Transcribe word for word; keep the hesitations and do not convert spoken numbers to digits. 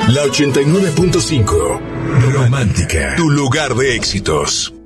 La ochenta y nueve punto cinco. Romántica. Tu lugar de éxitos.